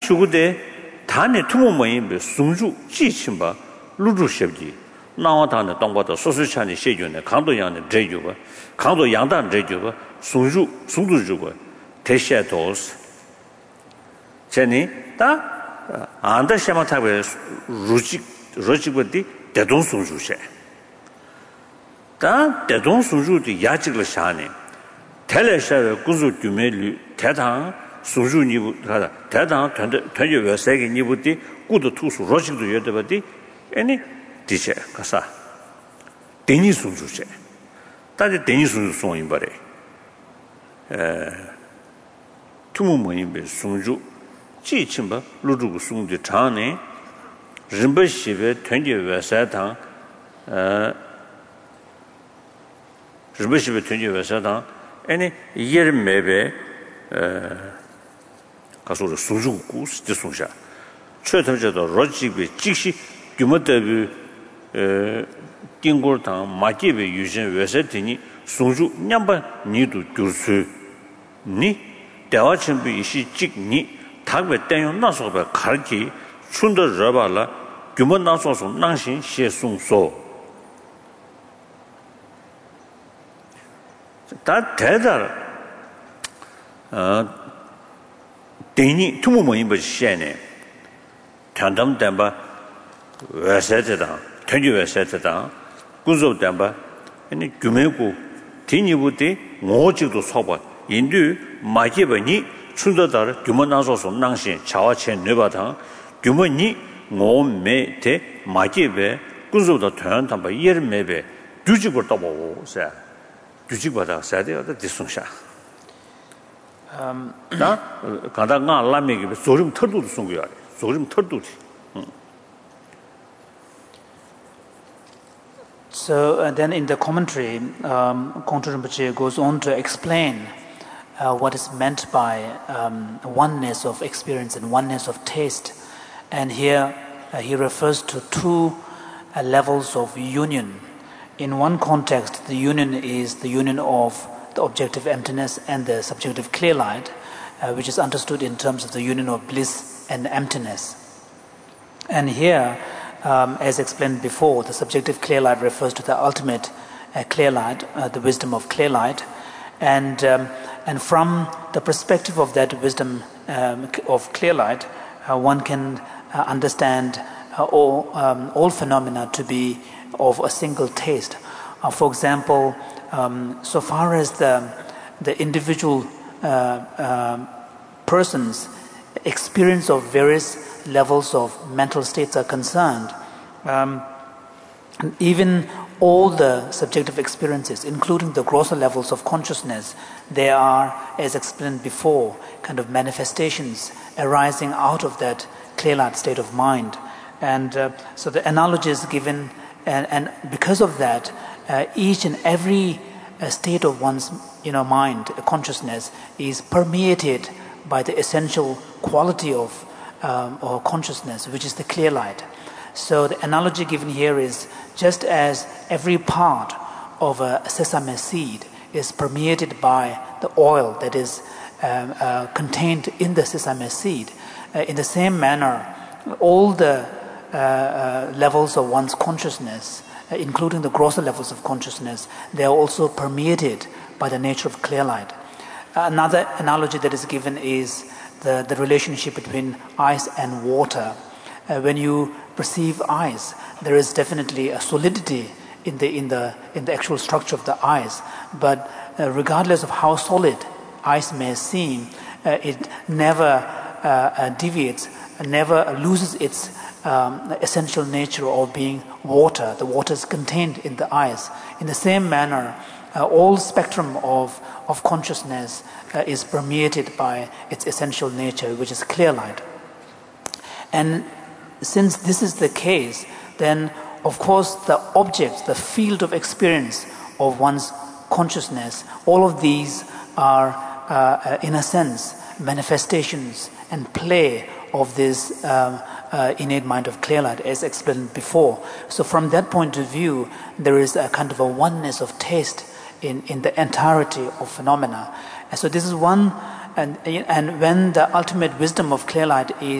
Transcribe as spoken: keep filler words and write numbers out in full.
chugude tane tumu moyimbe sungju ji chimba luju shebji nawa tane dongbata sosu chani shejune kangdo yangne drejuba kangdo yangdan drejuba sungju sungju juba teshe tos chani ta anda shema tabe ruji rojibati dedong sungju she 다 대동 수주의 야직을 샤네 텔레샤의 구조 규모를 대당 수주 니부 하다 대당 전제 전제 외세계 니부디 구도 투수 로직도 여대버디 아니 디체 가사 데니 수주제 다지 데니 수주 송인 바래 에 투무 모임베 수주 지침바 루주고 수주 장네 림버시베 전제 외세당 어 르베시베 튼지베사다 아니 예르메베 어 가서로 수주고 스티송샤 최터저도 로지비 직시 규모대비 에 띵골당 마지베 유진 외세티니 수주 냠바 니도 줄수 니 대화천비 이시 직니 답에 땡용 나서베 가르기 춘더 러발라 규모 나서서 낭신 시송소 다 대달 어 대니 투무 모임 버시네 단담 담바 외세다 전주 외세다 군소 담바 아니 규메고 디니부디 모지도 소바 인두 마제버니 춘더다르 규모 나서서 낭신 자와체 뇌바당 규모니 모메테 마제베 군소도团 담바 예르메베 규직을 떠보세 주직받아 사대어도 디송샤 음 나 가다가 알라메기 소름 털도 송고야 소름 털도 So uh, then in the commentary um Kongtrul Rinpoche goes on to explain uh, what is meant by um, oneness of experience and oneness of taste, and here uh, he refers to two uh, levels of union. In one context, the union is the union of the objective emptiness and the subjective clear light, uh, which is understood in terms of the union of bliss and emptiness. And here, um, as explained before, the subjective clear light refers to the ultimate uh, clear light, uh, the wisdom of clear light. And, um, and from the perspective of that wisdom um, of clear light, uh, one can uh, understand uh, all, um, all phenomena to be of a single taste. Uh, for example, um, so far as the the individual uh, uh, person's experience of various levels of mental states are concerned, um, and even all the subjective experiences, including the grosser levels of consciousness, they are, as explained before, kind of manifestations arising out of that clear light state of mind. And uh, so the analogy is given. And, and because of that, uh, each and every uh, state of one's you know, mind, uh, consciousness, is permeated by the essential quality of um, or consciousness, which is the clear light. So the analogy given here is just as every part of a sesame seed is permeated by the oil that is um, uh, contained in the sesame seed, uh, in the same manner, all the Uh, uh, levels of one's consciousness, uh, including the grosser levels of consciousness, they are also permeated by the nature of clear light. Uh, another analogy that is given is the, the relationship between ice and water. Uh, when you perceive ice, there is definitely a solidity in the in the in the actual structure of the ice. But uh, regardless of how solid ice may seem, uh, it never uh, uh, deviates, never loses its Um, essential nature of being water. The water is contained in the ice. In the same manner, uh, all spectrum of, of consciousness uh, is permeated by its essential nature, which is clear light. And since this is the case, then of course the objects, the field of experience of one's consciousness, all of these are uh, in a sense manifestations and play of this um, uh, innate mind of clear light, as explained before. So from that point of view, there is a kind of a oneness of taste in, in the entirety of phenomena. And so this is one, and, and when the ultimate wisdom of clear light is